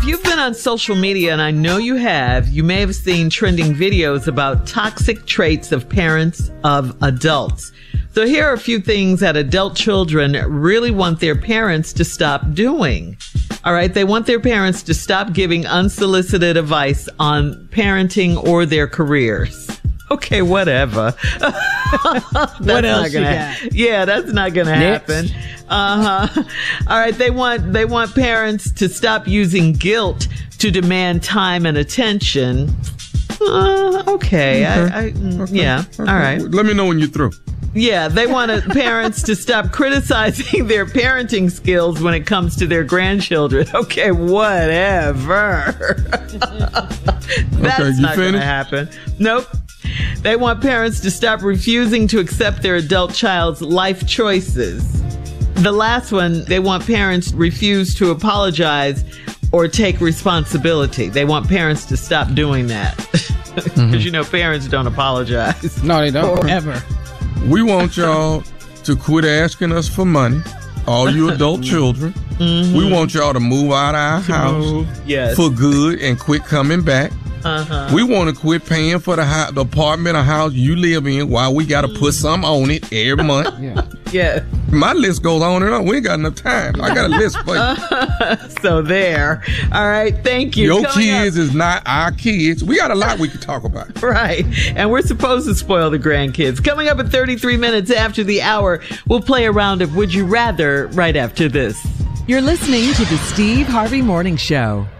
if you've been on social media, and I know you have, you may have seen trending videos about toxic traits of parents of adults. So here are a few things that adult children really want their parents to stop doing. All right. They want their parents to stop giving unsolicited advice on parenting or their careers. Okay, whatever. What else you got? Yeah, that's not going to happen. All right. They want parents to stop using guilt to demand time and attention. Okay. Yeah. All right. Let me know when you're through. Yeah, they want parents to stop criticizing their parenting skills when it comes to their grandchildren. Okay, whatever. That's not going to happen. Nope. They want parents to stop refusing to accept their adult child's life choices. The last one, they want parents to refuse to apologize or take responsibility. They want parents to stop doing that. Because, parents don't apologize. No, they don't. Ever. We want y'all to quit asking us for money, all you adult children. Mm-hmm. We want y'all to move out of our house for good and quit coming back. We want to quit paying for the apartment or house you live in while we got to put something on it every month. Yeah. My list goes on and on. We ain't got enough time. I got a list for you. So there. All right. Thank you. Your kids is not our kids. We got a lot we can talk about. Right. And we're supposed to spoil the grandkids. Coming up at 33 minutes after the hour, we'll play a round of Would You Rather right after this. You're listening to the Steve Harvey Morning Show.